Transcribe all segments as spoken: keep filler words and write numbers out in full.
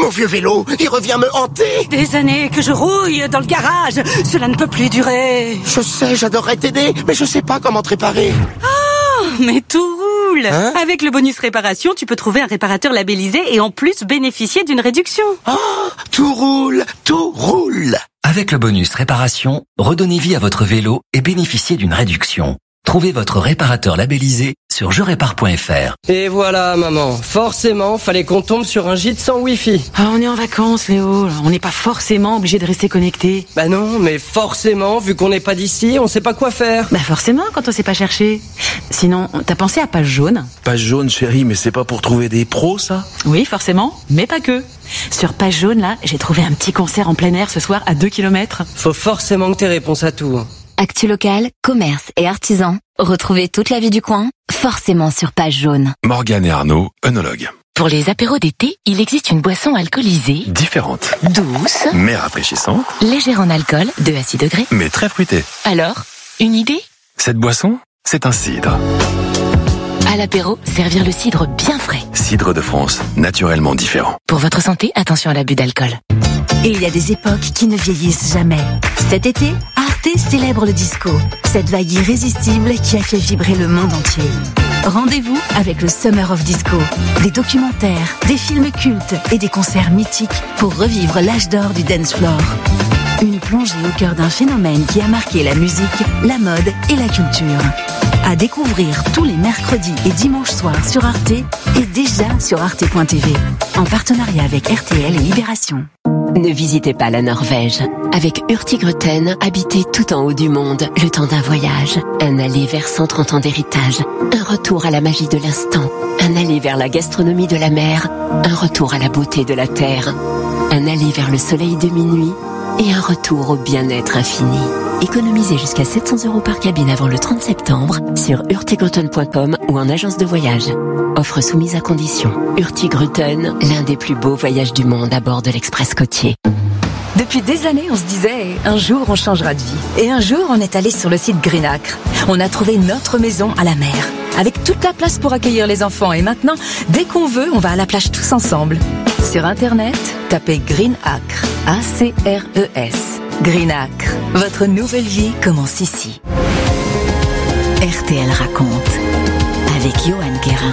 Mon vieux vélo, il revient me hanter. Des années que je rouille dans le garage. Cela ne peut plus durer. Je sais, j'adorerais t'aider, mais je sais pas comment te réparer. Oh, mais tout roule. Hein? Avec le bonus réparation, tu peux trouver un réparateur labellisé et en plus bénéficier d'une réduction. Oh, tout roule, tout roule. Avec le bonus réparation, redonnez vie à votre vélo et bénéficiez d'une réduction. Trouvez votre réparateur labellisé sur je répare point f r. Et voilà, maman. Forcément, fallait qu'on tombe sur un gîte sans wifi. Ah, on est en vacances, Léo. On n'est pas forcément obligé de rester connecté. Bah non, mais forcément, vu qu'on n'est pas d'ici, on sait pas quoi faire. Bah forcément, quand on sait pas chercher. Sinon, t'as pensé à Page Jaune? Page Jaune, chérie, mais c'est pas pour trouver des pros, ça? Oui, forcément, mais pas que. Sur Page Jaune, là, j'ai trouvé un petit concert en plein air ce soir à deux kilomètres. Faut forcément que t'aies réponse à tout. Actu locale, commerce et artisans. Retrouvez toute la vie du coin, forcément sur Page Jaune. Morgane et Arnaud, œnologues. Pour les apéros d'été, il existe une boisson alcoolisée, Différente, douce, mais rafraîchissante, légère en alcool, deux à six degrés. mais très fruitée. Alors, une idée? Cette boisson, c'est un cidre. À l'apéro, servir le cidre bien frais. Cidre de France, naturellement différent. Pour votre santé, attention à l'abus d'alcool. Et il y a des époques qui ne vieillissent jamais. Cet été, Arte célèbre le disco, cette vague irrésistible qui a fait vibrer le monde entier. Rendez-vous avec le Summer of Disco. Des documentaires, des films cultes et des concerts mythiques pour revivre l'âge d'or du dance floor. Une plongée au cœur d'un phénomène qui a marqué la musique, la mode et la culture. À découvrir tous les mercredis et dimanches soirs sur Arte et déjà sur arte point t v. En partenariat avec R T L et Libération. Ne visitez pas la Norvège. Avec Hurtigruten, habitez tout en haut du monde, le temps d'un voyage. Un aller vers cent trente ans d'héritage. Un retour à la magie de l'instant. Un aller vers la gastronomie de la mer. Un retour à la beauté de la terre. Un aller vers le soleil de minuit. Et un retour au bien-être infini. Économisez jusqu'à sept cents euros par cabine avant le trente septembre sur hurtigruten point com ou en agence de voyage. Offre soumise à condition. Hurtigruten, l'un des plus beaux voyages du monde à bord de l'Express côtier. Depuis des années, on se disait, un jour on changera de vie. Et un jour, on est allé sur le site Greenacre. On a trouvé notre maison à la mer, avec toute la place pour accueillir les enfants. Et maintenant, dès qu'on veut, on va à la plage tous ensemble. Sur Internet, tapez Greenacre, A C R E S. Greenacre, votre nouvelle vie commence ici. R T L raconte, avec Johan Guérin.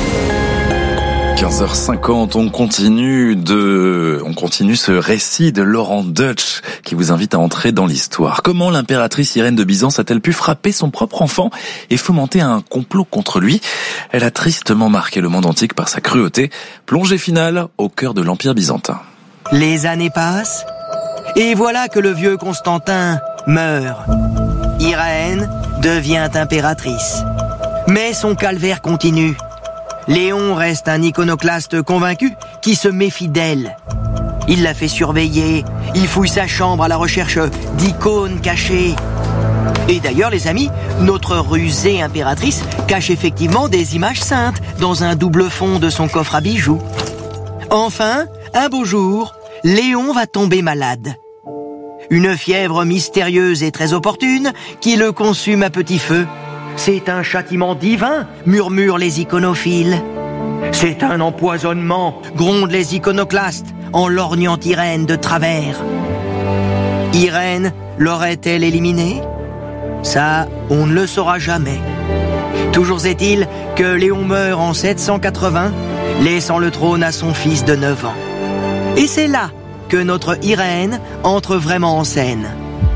quinze heures cinquante, on continue de, on continue ce récit de Laurent Deutsch qui vous invite à entrer dans l'histoire. Comment l'impératrice Irène de Byzance a-t-elle pu frapper son propre enfant et fomenter un complot contre lui? Elle a tristement marqué le monde antique par sa cruauté. Plongée finale au cœur de l'Empire byzantin. Les années passent, et voilà que le vieux Constantin meurt. Irène devient impératrice. Mais son calvaire continue. Léon reste un iconoclaste convaincu qui se méfie d'elle. Il la fait surveiller, il fouille sa chambre à la recherche d'icônes cachées. Et d'ailleurs, les amis, notre rusée impératrice cache effectivement des images saintes dans un double fond de son coffre à bijoux. Enfin, un beau jour, Léon va tomber malade. Une fièvre mystérieuse et très opportune qui le consume à petit feu. C'est un châtiment divin, murmurent les iconophiles. C'est un empoisonnement, grondent les iconoclastes, en lorgnant Irène de travers. Irène l'aurait-elle éliminée? Ça, on ne le saura jamais. Toujours est-il que Léon meurt en sept cent quatre-vingts, laissant le trône à son fils de neuf ans. Et c'est là que notre Irène entre vraiment en scène.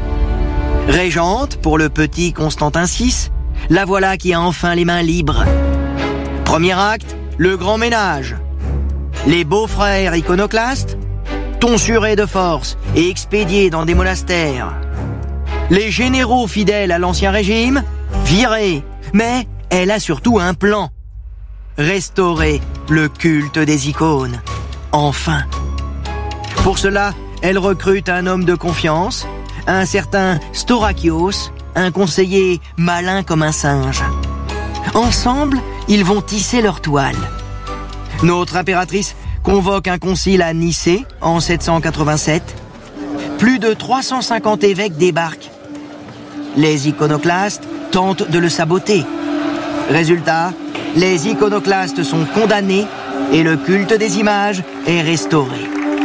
Régente pour le petit Constantin six, la voilà qui a enfin les mains libres. Premier acte, le grand ménage. Les beaux-frères iconoclastes, tonsurés de force et expédiés dans des monastères. Les généraux fidèles à l'ancien régime, virés. Mais elle a surtout un plan. Restaurer le culte des icônes. Enfin. Pour cela, elle recrute un homme de confiance, un certain Staurakios, un conseiller malin comme un singe. Ensemble, ils vont tisser leur toile. Notre impératrice convoque un concile à Nicée en sept cent quatre-vingt-sept. Plus de trois cent cinquante évêques débarquent. Les iconoclastes tentent de le saboter. Résultat, les iconoclastes sont condamnés et le culte des images est restauré.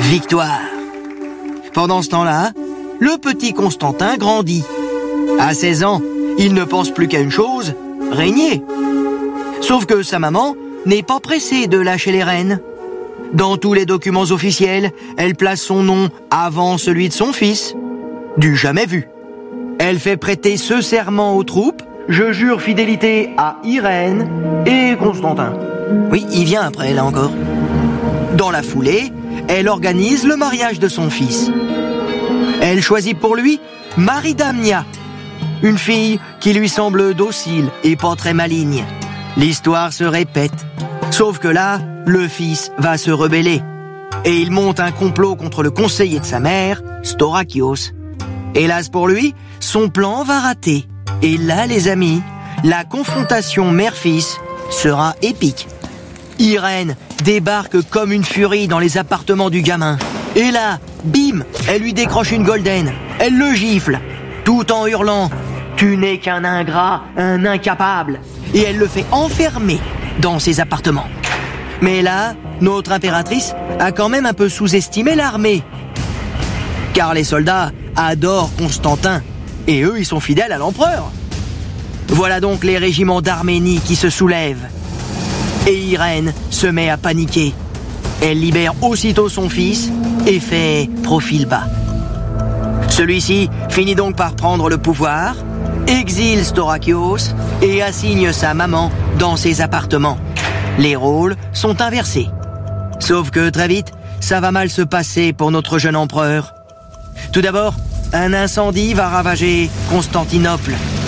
victoire. Pendant ce temps-là, le petit Constantin grandit. À seize ans, il ne pense plus qu'à une chose, régner. Sauf que sa maman n'est pas pressée de lâcher les rênes. Dans tous les documents officiels, elle place son nom avant celui de son fils. Du jamais vu. Elle fait prêter ce serment aux troupes. Je jure fidélité à Irène et Constantin. Oui, il vient après, là encore. Dans la foulée, elle organise le mariage de son fils. Elle choisit pour lui Marie Damnia, une fille qui lui semble docile et pas très maligne. L'histoire se répète. Sauf que là, le fils va se rebeller. Et il monte un complot contre le conseiller de sa mère, Storakios. Hélas pour lui, son plan va rater. Et là, les amis, la confrontation mère-fils sera épique. Irène débarque comme une furie dans les appartements du gamin. Et là, bim, elle lui décroche une golden. Elle le gifle, tout en hurlant « Tu n'es qu'un ingrat, un incapable !» Et elle le fait enfermer dans ses appartements. Mais là, notre impératrice a quand même un peu sous-estimé l'armée. Car les soldats adorent Constantin, et eux, ils sont fidèles à l'empereur. Voilà donc les régiments d'Arménie qui se soulèvent. Et Irène se met à paniquer. Elle libère aussitôt son fils et fait profil bas. Celui-ci finit donc par prendre le pouvoir, exile Storakios et assigne sa maman dans ses appartements. Les rôles sont inversés. Sauf que très vite, ça va mal se passer pour notre jeune empereur. Tout d'abord, un incendie va ravager Constantinople.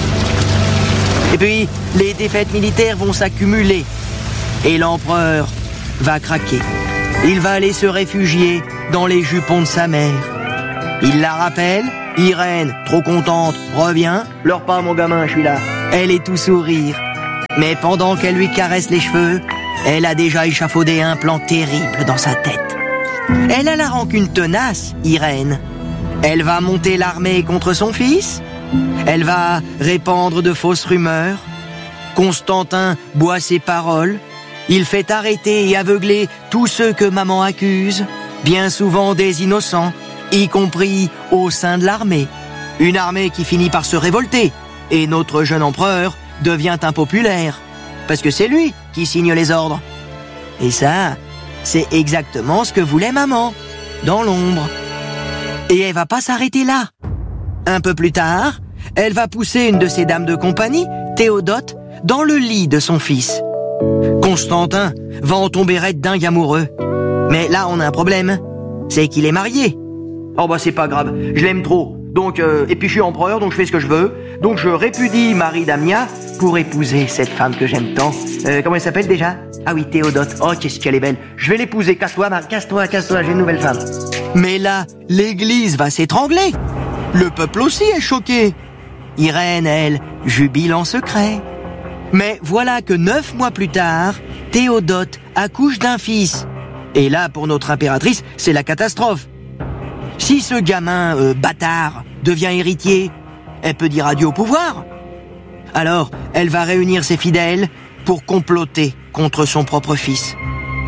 Et puis, les défaites militaires vont s'accumuler. Et l'empereur va craquer. Il va aller se réfugier dans les jupons de sa mère. Il la rappelle, Irène, trop contente, revient. Pleure pas mon gamin, je suis là. Elle est tout sourire. Mais pendant qu'elle lui caresse les cheveux, elle a déjà échafaudé un plan terrible dans sa tête. Elle a la rancune tenace, Irène. Elle va monter l'armée contre son fils. Elle va répandre de fausses rumeurs. Constantin boit ses paroles. Il fait arrêter et aveugler tous ceux que maman accuse, bien souvent des innocents, y compris au sein de l'armée. Une armée qui finit par se révolter, et notre jeune empereur devient impopulaire, parce que c'est lui qui signe les ordres. Et ça, c'est exactement ce que voulait maman, dans l'ombre. Et elle va pas s'arrêter là. Un peu plus tard, elle va pousser une de ses dames de compagnie, Théodote, dans le lit de son fils. Constantin va en tomber raide dingue amoureux. Mais là, on a un problème. C'est qu'il est marié. Oh bah c'est pas grave, je l'aime trop. Donc, euh, et puis je suis empereur, donc je fais ce que je veux. Donc je répudie Marie Damnia pour épouser cette femme que j'aime tant. Euh, comment elle s'appelle déjà? Ah oui, Théodote. Oh, qu'est-ce qu'elle est belle. Je vais l'épouser. Casse-toi, Marie. Casse-toi, casse-toi, j'ai une nouvelle femme. Mais là, l'église va s'étrangler. Le peuple aussi est choqué. Irène, elle, jubile en secret. Mais voilà que neuf mois plus tard, Théodote accouche d'un fils. Et là, pour notre impératrice, c'est la catastrophe. Si ce gamin euh, bâtard devient héritier, elle peut dire adieu au pouvoir. Alors, elle va réunir ses fidèles pour comploter contre son propre fils.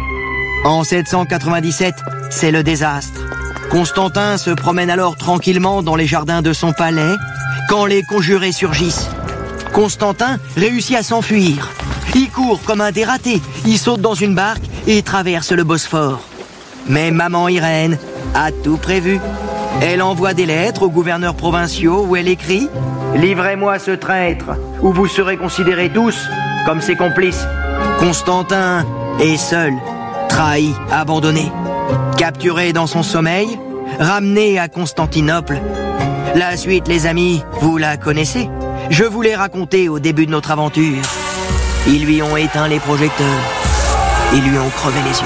En sept cent quatre-vingt-dix-sept, c'est le désastre. Constantin se promène alors tranquillement dans les jardins de son palais quand les conjurés surgissent. Constantin réussit à s'enfuir. Il court comme un dératé, il saute dans une barque et traverse le Bosphore. Mais maman Irène a tout prévu. Elle envoie des lettres aux gouverneurs provinciaux où elle écrit « Livrez-moi ce traître, ou vous serez considérés tous comme ses complices. » Constantin est seul, trahi, abandonné, capturé dans son sommeil, ramené à Constantinople. La suite, les amis, vous la connaissez. Je vous l'ai raconté au début de notre aventure. Ils lui ont éteint les projecteurs. Ils lui ont crevé les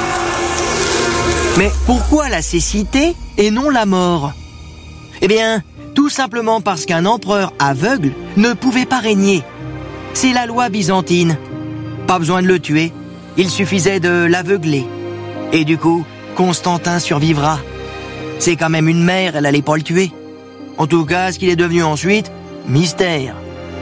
yeux. Mais pourquoi la cécité et non la mort? Eh bien, tout simplement parce qu'un empereur aveugle ne pouvait pas régner. C'est la loi byzantine. Pas besoin de le tuer, il suffisait de l'aveugler. Et du coup, Constantin survivra. C'est quand même une mère, elle allait pas le tuer. En tout cas, ce qu'il est devenu ensuite, mystère.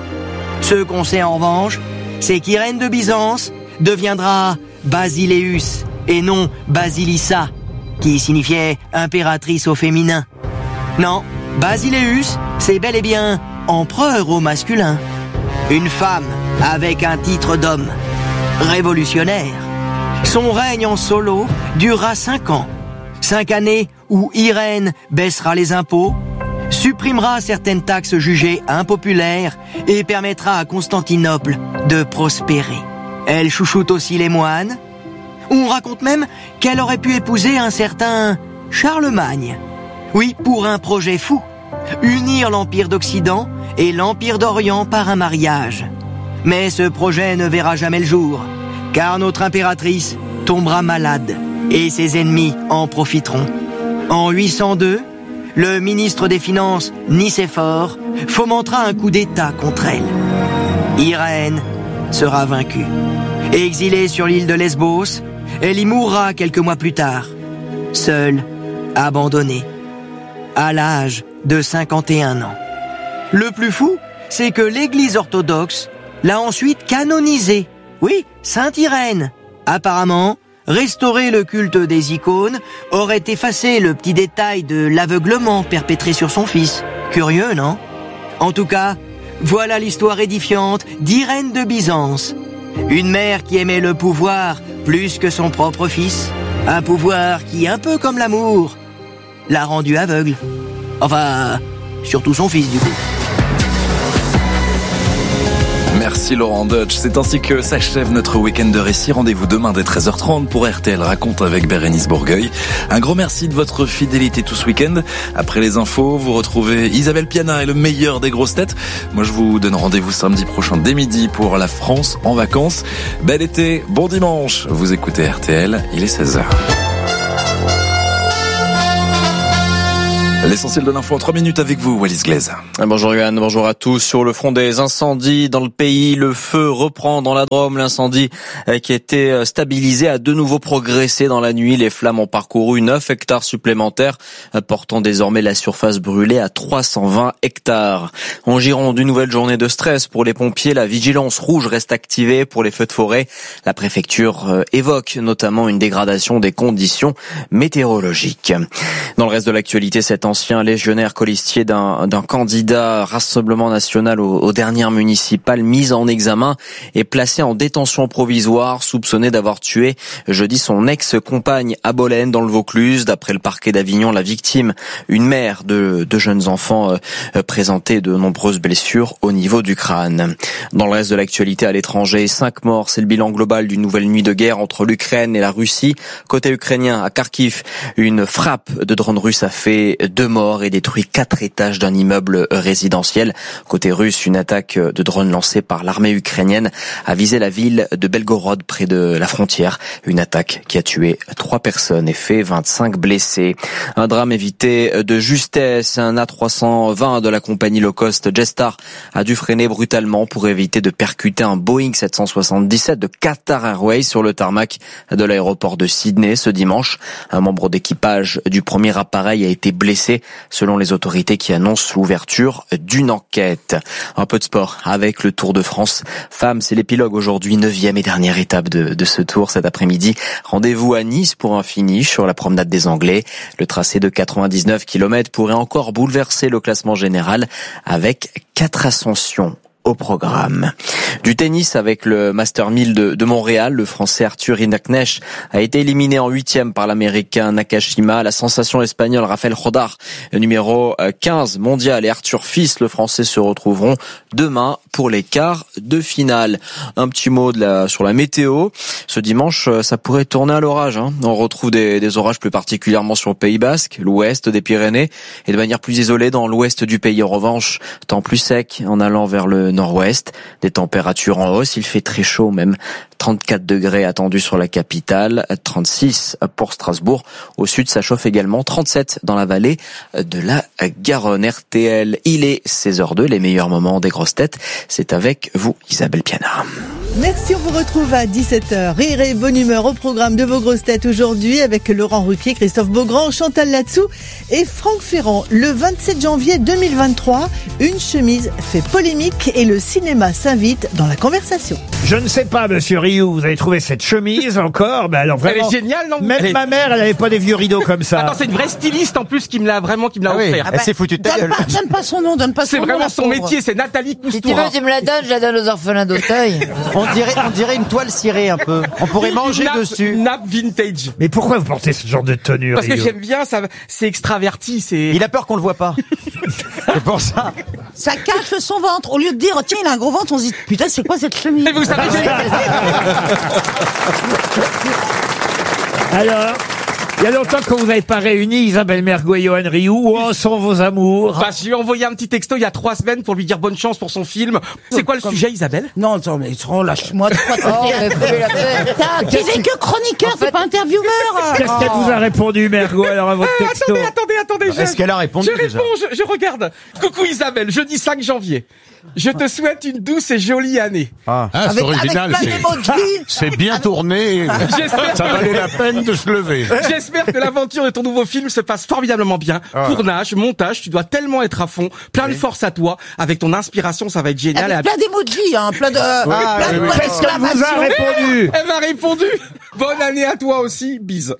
Ce qu'on sait en revanche, c'est qu'Irène de Byzance deviendra Basileus et non Basilissa. qui signifiait impératrice au féminin. Non, Basileus, c'est bel et bien empereur au masculin. Une femme avec un titre d'homme. Révolutionnaire. Son règne en solo durera cinq ans. Cinq années où Irène baissera les impôts, supprimera certaines taxes jugées impopulaires et permettra à Constantinople de prospérer. Elle chouchoute aussi les moines. On raconte même qu'elle aurait pu épouser un certain Charlemagne. Oui, pour un projet fou. Unir l'Empire d'Occident et l'Empire d'Orient par un mariage. Mais ce projet ne verra jamais le jour, car notre impératrice tombera malade et ses ennemis en profiteront. En huit cent deux, le ministre des Finances, Nicéphore, fomentera un coup d'État contre elle. Irène sera vaincue. Exilée sur l'île de Lesbos, elle y mourra quelques mois plus tard, seule, abandonnée, à l'âge de cinquante et un ans. Le plus fou, c'est que l'Église orthodoxe l'a ensuite canonisée. Oui, Sainte Irène. Apparemment, restaurer le culte des icônes aurait effacé le petit détail de l'aveuglement perpétré sur son fils. Curieux, non? En tout cas, voilà l'histoire édifiante d'Irène de Byzance. Une mère qui aimait le pouvoir plus que son propre fils. Un pouvoir qui, un peu comme l'amour, l'a rendu aveugle. Enfin, surtout son fils, du coup. Merci Laurent Deutsch. C'est ainsi que s'achève notre week-end de récit. Rendez-vous demain dès treize heures trente pour R T L Raconte avec Bérénice Bourgueil. Un gros merci de votre fidélité tout ce week-end. Après les infos, vous retrouvez Isabelle Piana et le meilleur des grosses têtes. Moi, je vous donne rendez-vous samedi prochain dès midi pour la France en vacances. Bel été, bon dimanche. Vous écoutez R T L, il est seize heures. L'essentiel de l'info en trois minutes avec vous, Wallis Glaise. Bonjour Yann, bonjour à tous. Sur le front des incendies dans le pays, le feu reprend dans la Drôme. L'incendie qui était stabilisé a de nouveau progressé dans la nuit. Les flammes ont parcouru neuf hectares supplémentaires, portant désormais la surface brûlée à trois cent vingt hectares. En Gironde, une nouvelle journée de stress pour les pompiers. La vigilance rouge reste activée pour les feux de forêt. La préfecture évoque notamment une dégradation des conditions météorologiques. Dans le reste de l'actualité, cet ancien légionnaire colistier d'un, d'un candidat Rassemblement National aux, aux dernières municipales, mis en examen et placé en détention provisoire, soupçonné d'avoir tué jeudi son ex-compagne à Bolène dans le Vaucluse. D'après le parquet d'Avignon, la victime, une mère de deux jeunes enfants, euh, présentait de nombreuses blessures au niveau du crâne. Dans le reste de l'actualité à l'étranger, cinq morts, c'est le bilan global d'une nouvelle nuit de guerre entre l'Ukraine et la Russie. Côté ukrainien, à Kharkiv, une frappe de drone russe a fait deux morts et détruit quatre étages d'un immeuble résidentiel. Côté russe, une attaque de drone lancée par l'armée ukrainienne a visé la ville de Belgorod près de la frontière. Une attaque qui a tué trois personnes et fait vingt-cinq blessés. Un drame évité de justesse. Un A trois cent vingt de la compagnie low cost Jetstar a dû freiner brutalement pour éviter de percuter un Boeing sept cent soixante-dix-sept de Qatar Airways sur le tarmac de l'aéroport de Sydney ce dimanche. Un membre d'équipage du premier appareil a été blessé, selon les autorités qui annoncent l'ouverture d'une enquête. Un peu de sport avec le Tour de France. Femmes, c'est l'épilogue aujourd'hui, neuvième et dernière étape de, de ce tour cet après-midi. Rendez-vous à Nice pour un finish sur la promenade des Anglais. Le tracé de quatre-vingt-dix-neuf kilomètres pourrait encore bouleverser le classement général avec quatre ascensions au programme. Du tennis avec le Master mille de, de Montréal, le Français Arthur Hinaknesh a été éliminé en huitième par l'Américain Nakashima. La sensation espagnole Rafael Rodar, numéro quinze mondial, et Arthur Fils, le Français, se retrouveront demain pour les quarts de finale. Un petit mot de la, sur la météo. Ce dimanche, ça pourrait tourner à l'orage. Hein. On retrouve des, des orages plus particulièrement sur le Pays Basque, l'ouest des Pyrénées, et de manière plus isolée dans l'ouest du pays. En revanche, temps plus sec en allant vers le nord-ouest, des températures en hausse, il fait très chaud même, trente-quatre degrés attendus sur la capitale, trente-six pour Strasbourg. Au sud, ça chauffe également, trente-sept dans la vallée de la Garonne. R T L, il est seize heures deux, les meilleurs moments des grosses têtes, c'est avec vous, Isabelle Piana. Merci, on vous retrouve à dix-sept heures. Rire et bonne humeur au programme de vos grosses têtes aujourd'hui avec Laurent Ruquier, Christophe Beaugrand, Chantal Latsou et Franck Ferrand. Le vingt-sept janvier deux mille vingt-trois, une chemise fait polémique et le cinéma s'invite dans la conversation. Je ne sais pas, monsieur Rioux, vous avez trouvé cette chemise encore? Ben alors vraiment. Elle est géniale, non? Même Elle est... ma mère, elle avait pas des vieux rideaux comme ça. Attends, c'est une vraie styliste en plus qui me l'a vraiment, qui me l'a Ah oui, offert. elle s'est foutue de ta Donne gueule. pas, donne pas son nom, donne pas son C'est nom. vraiment la son pauvre. métier, c'est Nathalie Si tu veux, Coustoura. tu me la donnes, je la donne aux orphelins d'Auteuil. On dirait, on dirait une toile cirée un peu. On pourrait manger Nappe- dessus. Nappe vintage. Mais pourquoi vous portez ce genre de tenue, Parce que Rioux? j'aime bien, ça, c'est extraverti, c'est... Il a peur qu'on le voit pas. C'est pour ça. Ça cache son ventre. Au lieu de dire, oh, tiens, il a un gros ventre, on se dit, putain, c'est quoi cette chemise? Et vous savez, Alors, il y a longtemps que vous n'avez pas réuni Isabelle Mergo et Johan Rioux. Où en sont vos amours? bah, je lui ai envoyé un petit texto il y a trois semaines pour lui dire bonne chance pour son film. C'est quoi le Comme- sujet, Isabelle? Non, attends, mais oh, lâche-moi. Oh, mais faut lui la faire. Tu n'es que chroniqueur, t'es pas intervieweur. Qu'est-ce qu'elle vous a répondu, Mergo, alors à votre Ah, texto? attendez, attendez, attendez. je- Est-ce qu'elle a répondu Je déjà réponds, je, je regarde. Coucou Isabelle, jeudi cinq janvier. Je te souhaite une douce et jolie année. Ah, Ah, c'est Avec, original. avec plein c'est- d'emojis. C'est bien tourné. J'espère Ça que- valait la peine de se lever. J'espère que l'aventure de ton nouveau film se passe formidablement bien. Ah. Tournage, montage, tu dois tellement être à fond. Plein de force à toi. Avec ton inspiration, ça va être génial. Avec plein d'emojis, hein, plein de, Ah, plein de oui, oui. points Qu'est-ce qu'elle vous a d'exclamation. répondu? Elle m'a répondu. Bonne année à toi aussi. Bise.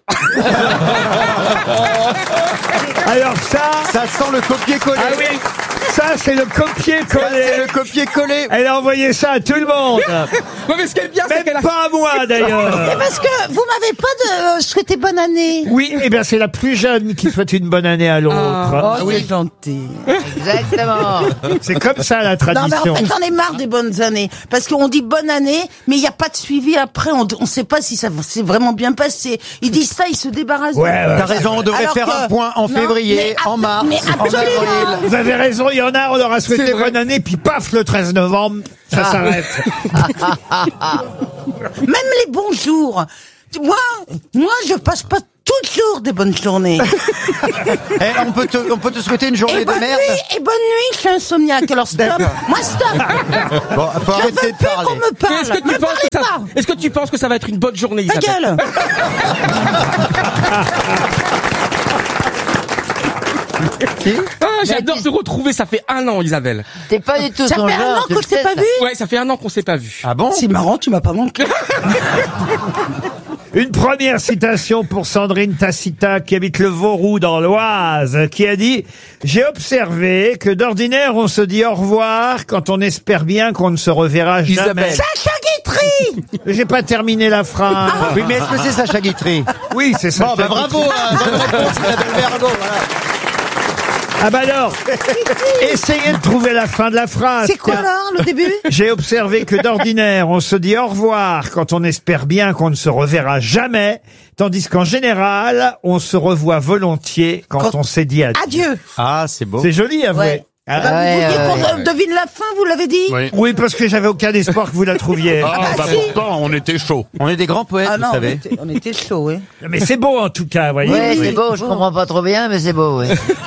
Alors ça, ça sent le copier-coller. ah oui, ça c'est le C'est copier-coller. le copier-coller. Elle a envoyé ça à tout le monde. Ouais, mais ce qui est bien, c'est Même qu'elle a... pas à moi d'ailleurs. C'est parce que vous m'avez pas de euh, souhaité bonne année. Oui, eh bien c'est la plus jeune qui souhaite une bonne année à l'autre. Oh, c'est gentil. Exactement. C'est comme ça la Non, mais tradition. en fait, j'en ai marre des bonnes années. Parce qu'on dit bonne année, mais il n'y a pas de suivi après. On ne sait pas si ça s'est vraiment bien passé. Ils disent ça, ils se débarrassent. Ouais, ouais. T'as raison, on devrait Alors faire que- un point en Non, février, mais en ab- mars, mais en absolument. avril. Vous avez raison, il y en a, on leur a souhaité C'est vrai. bonne année, puis paf, le treize novembre, ça Ah. s'arrête. Même les bons jours. Moi, moi, je passe pas toujours des bonnes journées. Eh, on peut te, on peut te souhaiter une journée Et de bonne merde. nuit, et bonne nuit, je suis insomniaque. Alors stop. Moi, stop. Bon, faut Je arrêter veux de plus parler. qu'on me parle. Est-ce que, tu Me penses que parlez ça... pas. Est-ce que tu penses que ça va être une bonne journée, Ta Isabelle? gueule. Ah, j'adore te retrouver, ça fait un an, Isabelle. T'es pas du tout Ça son fait un genre. an tu qu'on le s'est sais, pas ça. vu. Ouais, ça fait un an qu'on s'est pas vu. Ah bon? C'est marrant, tu m'as pas manqué. Une première citation pour Sandrine Tacita, qui habite le Vauroux dans l'Oise, qui a dit « J'ai observé que d'ordinaire on se dit au revoir quand on espère bien qu'on ne se reverra jamais. Isabelle. » Sacha Guitry. J'ai pas terminé la phrase. Oui, mais est-ce que c'est Sacha Guitry? Oui, c'est ça. Bon, bah bravo, hein, bonne réponse, Isabelle Mergo, voilà. Ah bah alors, essayez de trouver la fin de la phrase. C'est quoi Tiens. là, le début? J'ai observé que d'ordinaire, on se dit au revoir quand on espère bien qu'on ne se reverra jamais, tandis qu'en général, on se revoit volontiers quand, Quand- on s'est dit adieu. Adieu. Ah, c'est beau. C'est joli, avouez. Ouais. Ah, Bah, ouais, vous vouliez ouais, qu'on ouais. devine la fin, vous l'avez dit? Oui. Oui, parce que j'avais aucun espoir que vous la trouviez. Ah, bah si. pourtant, on était chaud. On est des grands poètes, Ah non, vous on savez. était, on était chaud, oui. Mais c'est beau en tout cas, vous voyez. Ouais, c'est beau, je comprends pas trop bien, mais c'est beau, oui.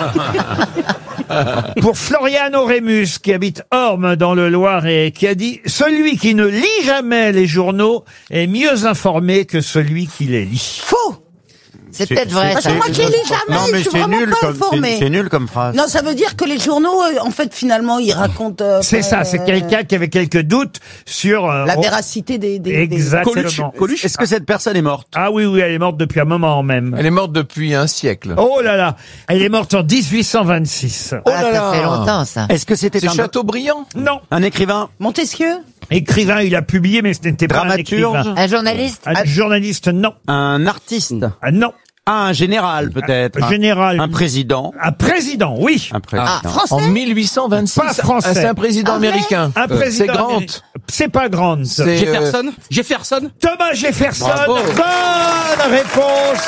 Pour Floriano Rémus, qui habite Orme dans le Loiret, qui a dit « Celui qui ne lit jamais les journaux est mieux informé que celui qui les lit. » Faux. C'est peut-être vrai, Parce ça. que moi, je les lis jamais, Non, mais je suis c'est vraiment nul pas comme, informée. c'est, c'est nul comme phrase. Non, ça veut dire que les journaux, euh, en fait, finalement, ils racontent... euh, C'est ça, c'est euh, quelqu'un qui avait quelques doutes sur... euh, La on- véracité des... des, des- Exactement. Est-ce que cette personne est morte? Ah oui, oui, elle est morte depuis un moment même. Elle est morte depuis un siècle. Oh là là, elle est morte en dix-huit cent vingt-six. Ah, ça fait longtemps, ça. Est-ce que c'était C'est un, Chateaubriand? Non, un écrivain? Montesquieu. écrivain, il a publié, mais ce n'était pas un Dramaturge. écrivain. Un journaliste? Un journaliste, non. Un artiste? Ah, non. Ah, un général, peut-être. Un général. Un président? Un président, oui. Un président. Ah, français. En mille huit cent vingt-six. Pas français. Ah, c'est un président Anglais. américain. Un Euh, président. C'est Grant. américain. C'est pas Grant. C'est- Jefferson? Jefferson? Thomas Jefferson. Bravo. Bonne réponse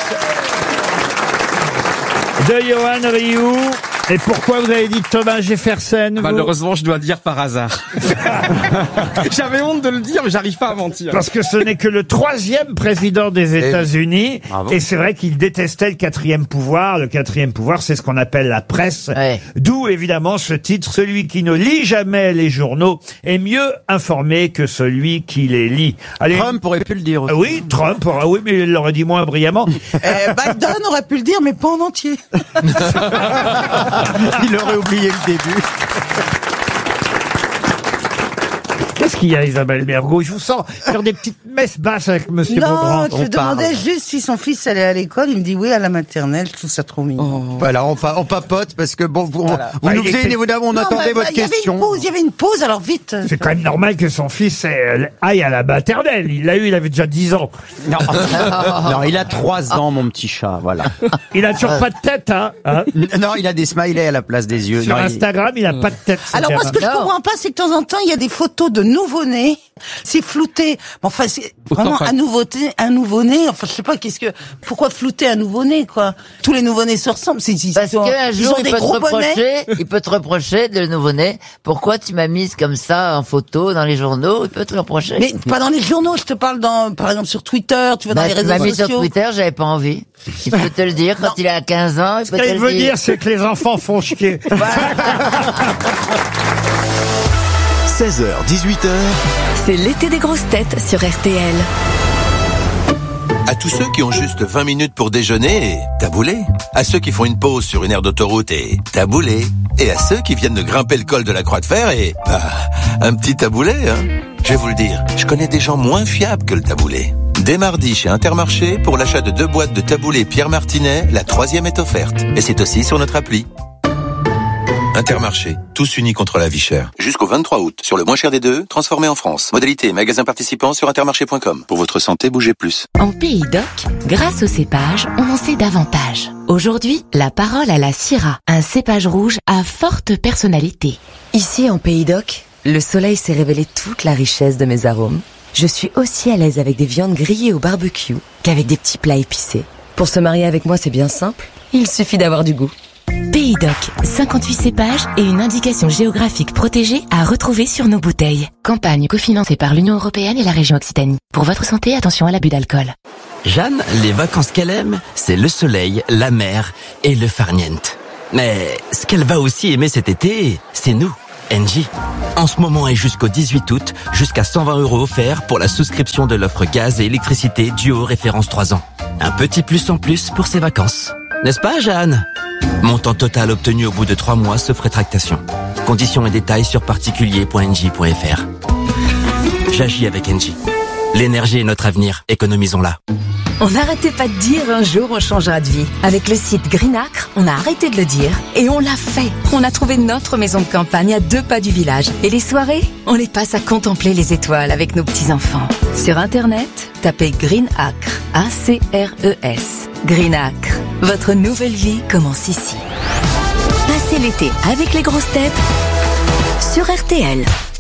de Johan Rioux. Et pourquoi vous avez dit Thomas Jefferson, vous? Malheureusement, je dois dire par hasard. J'avais honte de le dire, mais j'arrive pas à mentir. Parce que ce n'est que le troisième président des États-Unis. Bravo. Et c'est vrai qu'il détestait le quatrième pouvoir. Le quatrième pouvoir, c'est ce qu'on appelle la presse. Ouais. D'où, évidemment, ce titre. Celui qui ne lit jamais les journaux est mieux informé que celui qui les lit. Allez. Trump aurait pu le dire aussi. Ah oui, Trump. Ah oui, mais il l'aurait dit moins brillamment. Eh, Biden aurait pu le dire, mais pas en entier. Il aurait oublié le début. Qu'est-ce qu'il qu'il y a, Isabelle Mergo? Je vous sens faire des petites messes basses avec Monsieur Beaugrand. Non, je demandais juste si son fils allait à l'école. Il me dit oui, à la maternelle. Je trouve ça trop mignon. Voilà, on, pa- on papote parce que bon, vous, Voilà. vous Bah, nous il faisiez, était- vous- on Non, attendait mais, votre il y avait question. une pause, il y avait une pause, alors vite. C'est quand même normal que son fils euh, aille à la maternelle. Il l'a eu, il avait déjà dix ans. Non, non, il a trois ans, mon petit chat, voilà. Il a toujours pas de tête, hein, hein. Non, il a des smileys à la place des yeux. Sur Non, il- Instagram, il a pas de tête. ce Alors moi, ce que je gamin. comprends pas, c'est que de temps en temps, il y a des photos de nouveau-nés. C'est flouté. Bon, enfin, c'est vraiment Enfin- un nouveau-né, un nouveau-né. Enfin, je sais pas, qu'est-ce que, pourquoi flouter un nouveau-né, quoi? Tous les nouveau-nés se ressemblent. C'est, ils, Parce ils ont, qu'un ils jour, ont il des peut, te gros bonnets. reprocher, il peut te reprocher, de nouveau-né, pourquoi tu m'as mise comme ça en photo dans les journaux, il peut te le reprocher. Mais pas dans les journaux, je te parle dans, par exemple, sur Twitter, tu vas dans Bah, les tu m'as réseaux mis sur sociaux. Twitter, j'avais pas envie. Il peut te le dire quand il a quinze ans, il Ce peut te qu'elle le veut dire. dire, c'est que les enfants font chier. seize heures, dix-huit heures. C'est l'été des grosses têtes sur R T L. À tous ceux qui ont juste vingt minutes pour déjeuner, taboulé. À ceux qui font une pause sur une aire d'autoroute et taboulé. Et à ceux qui viennent de grimper le col de la Croix de Fer et, bah, un petit taboulé, hein. Je vais vous le dire, je connais des gens moins fiables que le taboulé. Dès mardi chez Intermarché, pour l'achat de deux boîtes de taboulé Pierre Martinet, la troisième est offerte. Et c'est aussi sur notre appli. Intermarché, tous unis contre la vie chère. Jusqu'au vingt-trois août, sur le moins cher des deux, transformé en France. Modalité magasin participant sur intermarché point com. Pour votre santé, bougez plus. En Pays d'Oc, grâce au cépage, on en sait davantage. Aujourd'hui, la parole à la Syrah, un cépage rouge à forte personnalité. Ici, en Pays d'Oc, le soleil s'est révélé toute la richesse de mes arômes. Je suis aussi à l'aise avec des viandes grillées au barbecue qu'avec des petits plats épicés. Pour se marier avec moi, c'est bien simple. Il suffit d'avoir du goût. Pays d'Oc, cinquante-huit cépages et une indication géographique protégée à retrouver sur nos bouteilles. Campagne cofinancée par l'Union européenne et la région Occitanie. Pour votre santé, attention à l'abus d'alcool. Jeanne, les vacances qu'elle aime, c'est le soleil, la mer et le farniente. Mais ce qu'elle va aussi aimer cet été, c'est nous, Engie. En ce moment et jusqu'au dix-huit août, jusqu'à cent vingt euros offerts pour la souscription de l'offre gaz et électricité duo référence trois ans. Un petit plus en plus pour ses vacances. N'est-ce pas, Jeanne? Montant total obtenu au bout de trois mois sauf rétractation. Conditions et détails sur particulier point engie point f r. J'agis avec Engie. L'énergie est notre avenir, économisons-la. On n'arrêtait pas de dire un jour on changera de vie. Avec le site Greenacre, on a arrêté de le dire et on l'a fait. On a trouvé notre maison de campagne à deux pas du village. Et les soirées, on les passe à contempler les étoiles avec nos petits-enfants. Sur Internet, tapez Greenacre, A C R E S. Greenacre, votre nouvelle vie commence ici. Passez l'été avec les grosses têtes sur R T L.